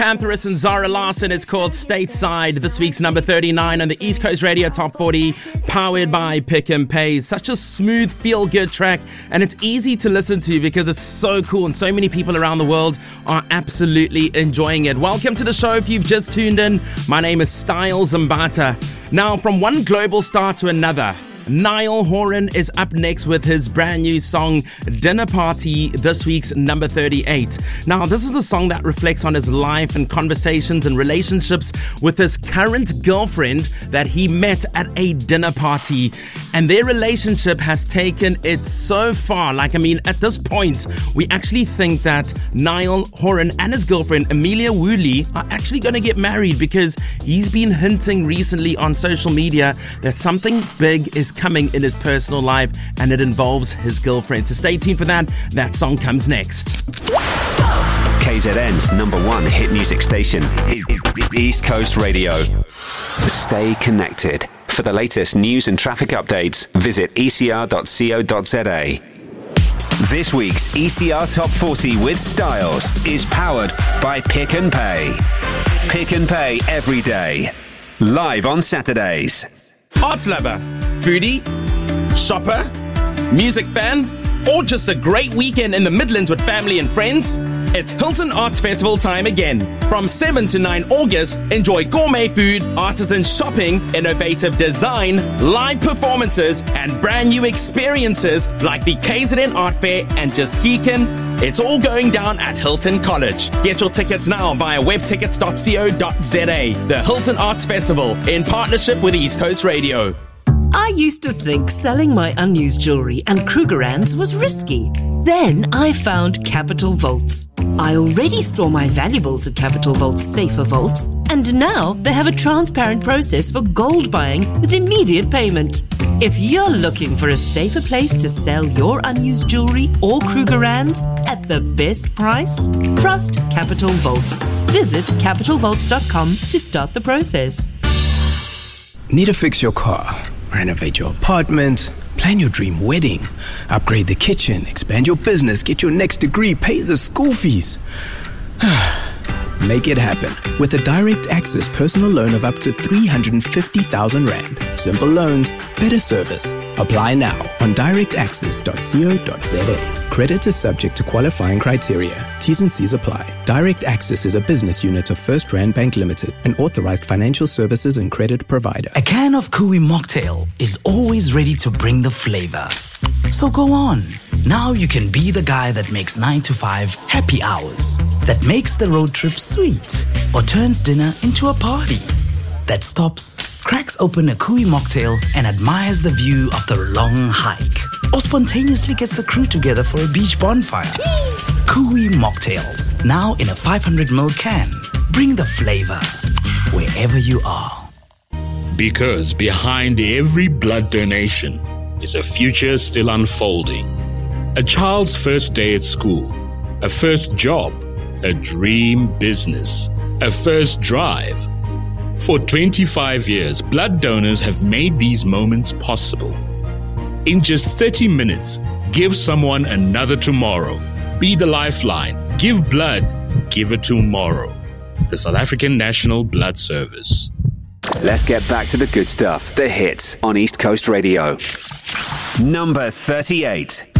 Pantheress and Zara Larsson. It's called Stateside. This week's number 39 on the East Coast Radio Top 40, powered by Pick and Pay. Such a smooth, feel-good track, and it's easy to listen to because it's so cool, and so many people around the world are absolutely enjoying it. Welcome to the show if you've just tuned in. My name is Styles Mbata. Now, from one global star to another, Niall Horan is up next with his brand new song, Dinner Party, this week's number 38. Now, this is a song that reflects on his life and conversations and relationships with his current girlfriend that he met at a dinner party. And their relationship has taken it so far. At this point, we actually think that Niall Horan and his girlfriend, Amelia Woolley, are actually going to get married because he's been hinting recently on social media that something big is coming in his personal life, and it involves his girlfriend. So stay tuned for that. That song comes next. KZN's number one hit music station, East Coast Radio. Stay connected. For the latest news and traffic updates, visit ecr.co.za. This week's ECR Top 40 with Styles is powered by Pick and Pay. Pick and Pay every day. Live on Saturdays. Arts lover, foodie, shopper, music fan, or just a great weekend in the Midlands with family and friends? It's Hilton Arts Festival time again. From 7 to 9 August, enjoy gourmet food, artisan shopping, innovative design, live performances, and brand new experiences like the KZN Art Fair and Just Geekin'. It's all going down at Hilton College. Get your tickets now via webtickets.co.za. The Hilton Arts Festival in partnership with East Coast Radio. I used to think selling my unused jewellery and Krugerrands was risky. Then I found Capital Vaults. I already store my valuables at Capital Vault's safer vaults, and now they have a transparent process for gold buying with immediate payment. If you're looking for a safer place to sell your unused jewellery or Krugerrands at the best price, trust Capital Vaults. Visit capitalvaults.com to start the process. Need to fix your car, renovate your apartment, plan your dream wedding, upgrade the kitchen, expand your business, get your next degree, pay the school fees. Make it happen with a direct access personal loan of up to 350,000 Rand. Simple loans, better service. Apply now on directaccess.co.za. Credit is subject to qualifying criteria. T's and C's apply. Direct Access is a business unit of First Rand Bank Limited, an authorized financial services and credit provider. A can of Kui Mocktail is always ready to bring the flavor. So go on. Now you can be the guy that makes 9 to 5 happy hours, that makes the road trip sweet, or turns dinner into a party, that stops, cracks open a Kui Mocktail and admires the view after a long hike, or spontaneously gets the crew together for a beach bonfire. Kui Mocktails, now in a 500ml can. Bring the flavor wherever you are. Because behind every blood donation is a future still unfolding. A child's first day at school, a first job, a dream business, a first drive. For 25 years, blood donors have made these moments possible. In just 30 minutes, give someone another tomorrow. Be the lifeline. Give blood. Give it tomorrow. The South African National Blood Service. Let's get back to the good stuff. The hits on East Coast Radio. Number 38.